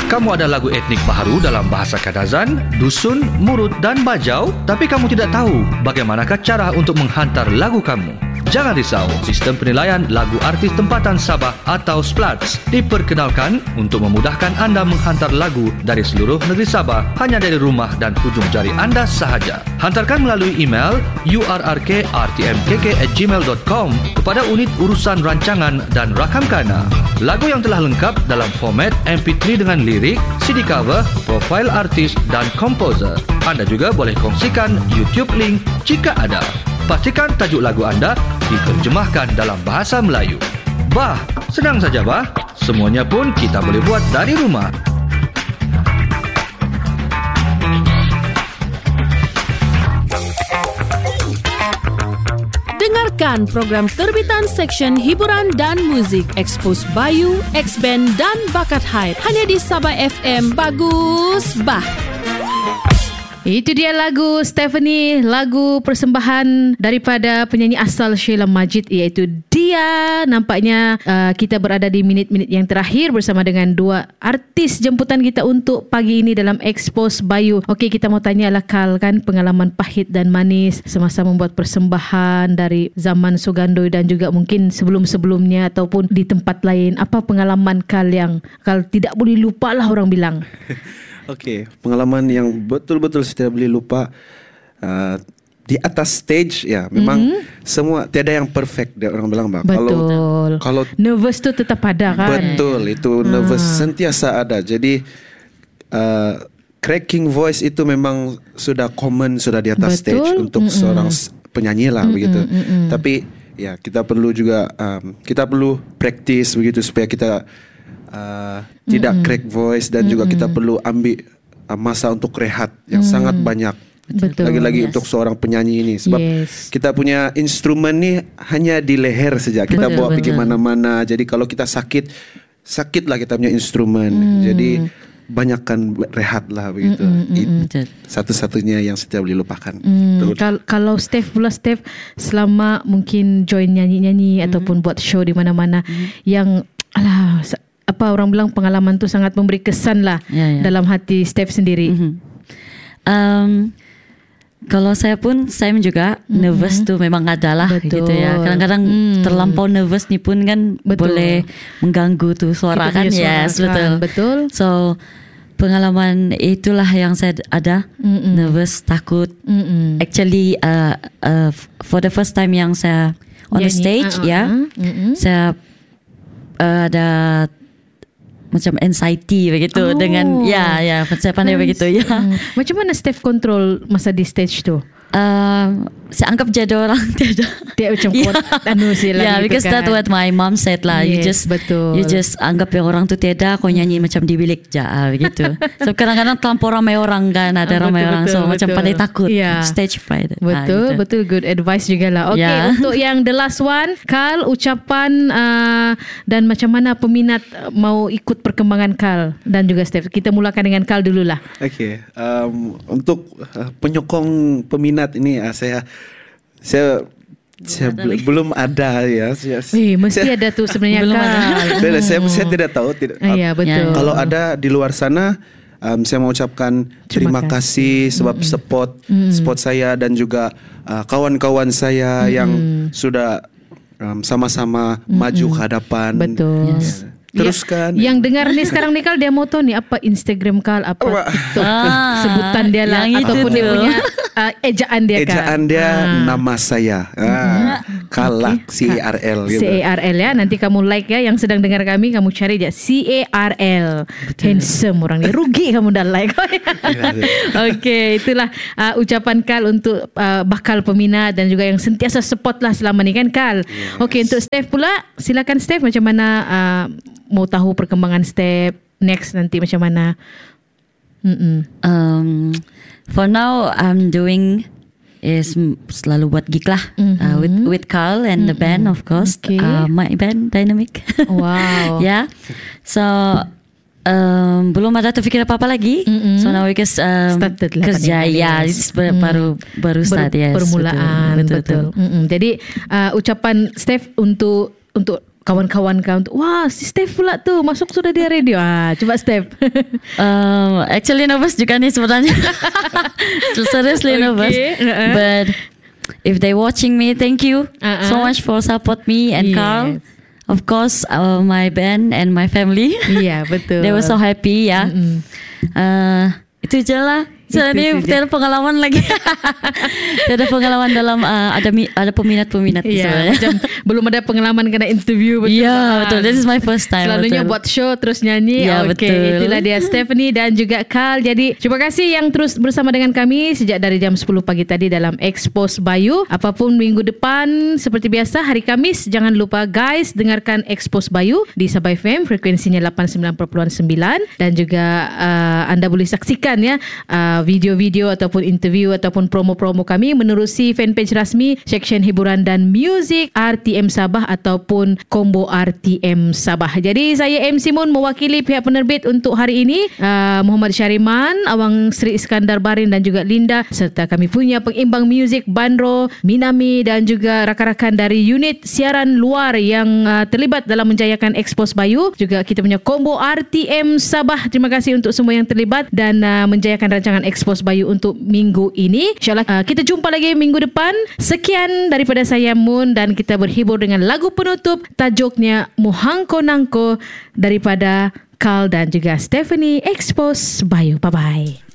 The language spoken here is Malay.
Kamu ada lagu etnik baharu dalam bahasa Kadazan, Dusun, Murut dan Bajau, tapi kamu tidak tahu bagaimanakah cara untuk menghantar lagu kamu. Jangan risau, sistem penilaian lagu artis tempatan Sabah atau SPLATS diperkenalkan untuk memudahkan anda menghantar lagu dari seluruh negeri Sabah hanya dari rumah dan hujung jari anda sahaja. Hantarkan melalui email urrk@rtmkk@gmail.com kepada unit urusan rancangan dan rakam kana. Lagu yang telah lengkap dalam format MP3 dengan lirik, CD cover, profil artis dan komposer. Anda juga boleh kongsikan YouTube link jika ada. Pastikan tajuk lagu anda diterjemahkan dalam bahasa Melayu. Bah, senang saja bah. Semuanya pun kita boleh buat dari rumah. Dengarkan program terbitan Seksyen Hiburan dan Muzik Expose Bayu, X-Band dan Bakat Hype hanya di Sabah FM. Bagus bah. Itu dia lagu Stephanie, lagu persembahan daripada penyanyi asal Sheila Majid, iaitu Dia. Nampaknya kita berada di minit-minit yang terakhir bersama dengan dua artis jemputan kita untuk pagi ini dalam Expose Bayu. Okey, kita mau tanyalah Kal, kan, pengalaman pahit dan manis semasa membuat persembahan dari zaman Sugandoi dan juga mungkin sebelum-sebelumnya ataupun di tempat lain. Apa pengalaman Kal yang Kal tidak boleh lupa lah orang bilang? Okey, pengalaman yang betul-betul saya tidak boleh lupa di atas stage ya. Memang semua tiada yang perfect, dia orang bilang bang. Betul. Kalau nervous tu tetap ada kan? Betul, itu nervous sentiasa ada. Jadi cracking voice itu memang sudah common, sudah di atas stage untuk seorang penyanyi lah begitu. Tapi ya kita perlu juga kita perlu practice begitu supaya kita tidak crack voice dan juga kita perlu ambil masa untuk rehat yang sangat banyak. Betul. Lagi-lagi untuk seorang penyanyi ini sebab kita punya instrumen ni hanya di leher saja. Kita bawa pergi mana-mana. Jadi kalau kita sakitlah kita punya instrumen. Jadi banyakkan rehat lah begitu. Satu-satunya yang saya boleh lupakan. Kalau Steph selama mungkin join nyanyi-nyanyi ataupun buat show di mana-mana yang apa orang bilang pengalaman tu sangat memberi kesan lah dalam hati Steph sendiri. Kalau saya pun juga nervous tu memang ada lah gitu ya. Kadang-kadang terlampau nervous ni pun kan boleh mengganggu tu suara kan. Yes, betul. So pengalaman itulah yang saya ada, nervous, takut. Actually for the first time yang saya on the stage saya ada macam anxiety begitu dengan saya pandai begitu ya. Macam mana Steph control masa di stage tu? Saya anggap jadi orang tiada macam because kan? that's what my mom said lah. You just anggap yang orang tu tiada, kau nyanyi macam di bilik je begitu. So kadang-kadang terlampau ramai orang kan, ada ramai orang, so macam pandai takut, stage fright. Betul, good advice jugalah. Okay, untuk yang the last one, Kal, ucapan dan macam mana peminat mau ikut perkembangan Kal dan juga Steph. Kita mulakan dengan Kal dululah. Okay, untuk penyokong peminat ini saya belum ada ya. Mesti ada tu sebenarnya Kal. Saya tidak tahu. Betul. Kalau ada di luar sana, saya mau ucapkan terima kasih sebab support saya dan juga kawan-kawan saya yang sudah sama-sama maju ke hadapan. Betul. Teruskan. Yang dengar ni sekarang ni Kal, dia mau tahu ni apa Instagram Kal, apa TikTok sebutan dia lah, ataupun dia punya ejaan dia kan. Ejaan dia nama saya. Kalak CARL gitu. CARL ya. Nanti kamu like ya, yang sedang dengar kami, kamu cari je CARL. Handsome orang ni. Rugi kamu dah like. Okey, itulah ucapan Kal untuk bakal peminat dan juga yang sentiasa support lah selama ni kan Kal. Okey, untuk Steph pula, silakan Steph, macam mana mau tahu perkembangan Steph next nanti macam mana? For now I'm doing is selalu buat gig lah with Carl and the band, of course. My band Dynamic. Wow. So belum ada terfikir apa-apa lagi. So now because kerja it's baru start, yes. Permulaan. Betul. Jadi ucapan Steph untuk kawan-kawan kau untuk, wah si Steph pula tu masuk sudah di radio. Coba Steph. Actually nervous juga nih sebenarnya. Seriously nervous. But if they watching me, thank you so much for support me and Carl. Of course, my band and my family. Iya, betul. They were so happy ya. Itu je lah. Ini tidak ada pengalaman lagi. Tidak ada pengalaman dalam ada peminat-peminat. Iya, macam belum ada pengalaman kena interview. Betul. Iya, betul. This is my first time. Selalunya buat show terus nyanyi. Ya, betul. Itulah dia Stephanie dan juga Carl. Jadi terima kasih yang terus bersama dengan kami sejak dari jam 10 pagi tadi dalam Expose Bayu. Apapun minggu depan seperti biasa hari Kamis, jangan lupa guys dengarkan Expose Bayu di Sabah FM frekuensinya 89.9 dan juga anda boleh saksikan ya video-video ataupun interview ataupun promo-promo kami menerusi fanpage rasmi Seksyen Hiburan dan Muzik RTM Sabah ataupun Combo RTM Sabah. Jadi saya MC Mun mewakili pihak penerbit untuk hari ini, Muhammad Syariman, Awang Sri Iskandar Barin dan juga Linda, serta kami punya pengimbang muzik Bandro, Minami dan juga rakan-rakan dari unit siaran luar yang terlibat dalam menjayakan Expose Bayu. Juga kita punya Combo RTM Sabah. Terima kasih untuk semua yang terlibat dan menjayakan rancangan Expose Bayu untuk minggu ini. InsyaAllah kita jumpa lagi minggu depan. Sekian daripada saya Mun dan kita berhibur dengan lagu penutup tajuknya Muhangko Nangko daripada Carl dan juga Stephanie Expose Bayu. Bye-bye.